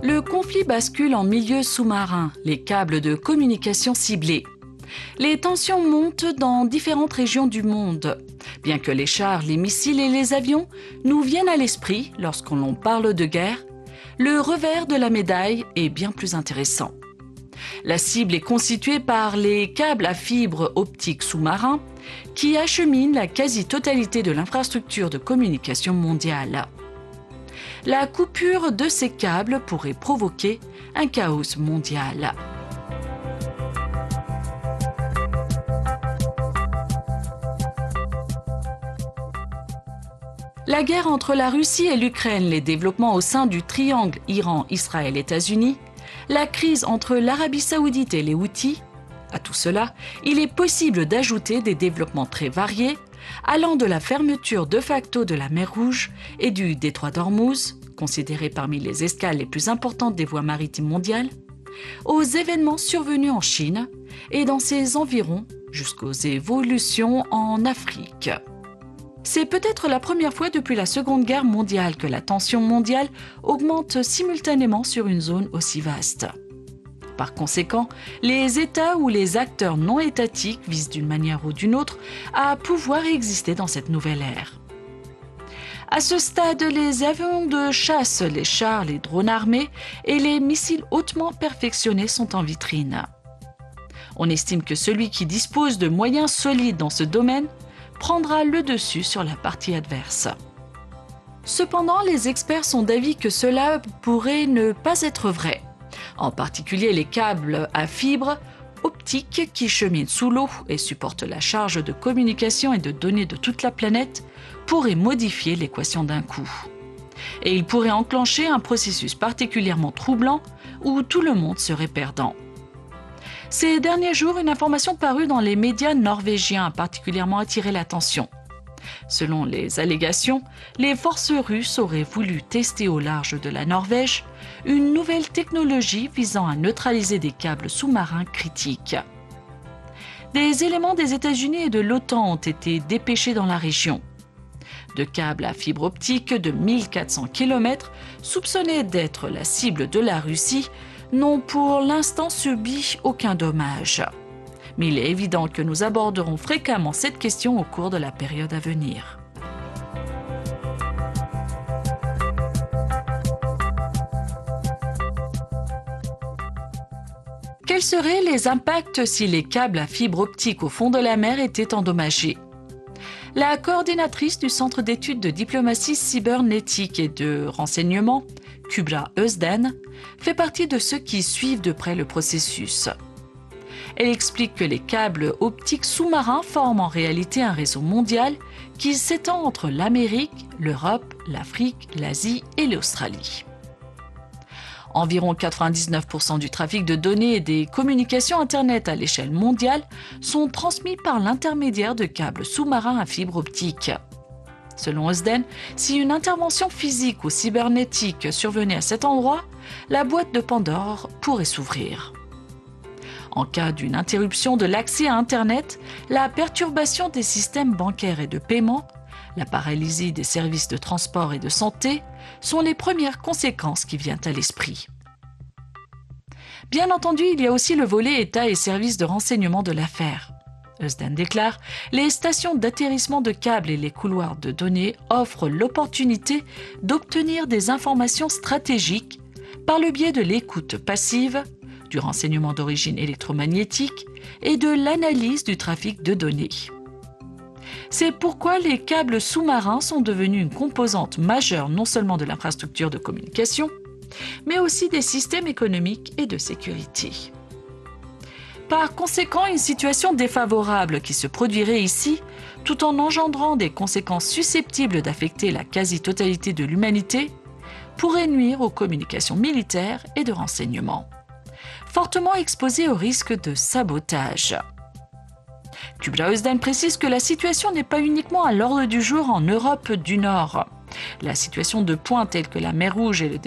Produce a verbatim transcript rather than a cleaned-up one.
Le conflit bascule en milieu sous-marin, les câbles de communication ciblés. Les tensions montent dans différentes régions du monde. Bien que les chars, les missiles et les avions nous viennent à l'esprit lorsqu'on parle de guerre, le revers de la médaille est bien plus intéressant. La cible est constituée par les câbles à fibre optique sous-marins qui acheminent la quasi-totalité de l'infrastructure de communication mondiale. La coupure de ces câbles pourrait provoquer un chaos mondial. La guerre entre la Russie et l'Ukraine, les développements au sein du triangle Iran-Israël-États-Unis, la crise entre l'Arabie saoudite et les Houthis, à tout cela, il est possible d'ajouter des développements très variés, allant de la fermeture de facto de la mer Rouge et du détroit d'Ormuz, considéré parmi les escales les plus importantes des voies maritimes mondiales, aux événements survenus en Chine et dans ses environs jusqu'aux évolutions en Afrique. C'est peut-être la première fois depuis la Seconde Guerre mondiale que la tension mondiale augmente simultanément sur une zone aussi vaste. Par conséquent, les États ou les acteurs non étatiques visent d'une manière ou d'une autre à pouvoir exister dans cette nouvelle ère. À ce stade, les avions de chasse, les chars, les drones armés et les missiles hautement perfectionnés sont en vitrine. On estime que celui qui dispose de moyens solides dans ce domaine prendra le dessus sur la partie adverse. Cependant, les experts sont d'avis que cela pourrait ne pas être vrai. En particulier les câbles à fibre optique qui cheminent sous l'eau et supportent la charge de communication et de données de toute la planète pourraient modifier l'équation d'un coup. Et ils pourraient enclencher un processus particulièrement troublant où tout le monde serait perdant. Ces derniers jours, une information parue dans les médias norvégiens a particulièrement attiré l'attention. Selon les allégations, les forces russes auraient voulu tester au large de la Norvège une nouvelle technologie visant à neutraliser des câbles sous-marins critiques. Des éléments des États-Unis et de l'OTAN ont été dépêchés dans la région. De câbles à fibre optique de mille quatre cents kilomètres, soupçonnés d'être la cible de la Russie, n'ont pour l'instant subi aucun dommage. Mais il est évident que nous aborderons fréquemment cette question au cours de la période à venir. Quels seraient les impacts si les câbles à fibre optique au fond de la mer étaient endommagés? La coordinatrice du Centre d'études de diplomatie cybernétique et de renseignement, Kübra Özden, fait partie de ceux qui suivent de près le processus. Elle explique que les câbles optiques sous-marins forment en réalité un réseau mondial qui s'étend entre l'Amérique, l'Europe, l'Afrique, l'Asie et l'Australie. Environ quatre-vingt-dix-neuf pour cent du trafic de données et des communications Internet à l'échelle mondiale sont transmis par l'intermédiaire de câbles sous-marins à fibre optique. Selon Özden, si une intervention physique ou cybernétique survenait à cet endroit, la boîte de Pandore pourrait s'ouvrir. En cas d'une interruption de l'accès à Internet, la perturbation des systèmes bancaires et de paiement, la paralysie des services de transport et de santé sont les premières conséquences qui viennent à l'esprit. Bien entendu, il y a aussi le volet État et services de renseignement de l'affaire. Özden déclare « Les stations d'atterrissement de câbles et les couloirs de données offrent l'opportunité d'obtenir des informations stratégiques par le biais de l'écoute passive, du renseignement d'origine électromagnétique et de l'analyse du trafic de données. C'est pourquoi les câbles sous-marins sont devenus une composante majeure non seulement de l'infrastructure de communication, mais aussi des systèmes économiques et de sécurité. Par conséquent, une situation défavorable qui se produirait ici, tout en engendrant des conséquences susceptibles d'affecter la quasi-totalité de l'humanité, pourrait nuire aux communications militaires et de renseignement, fortement exposées au risque de sabotage. Kübra Özden précise que la situation n'est pas uniquement à l'ordre du jour en Europe du Nord. La situation de points tels que la mer Rouge et le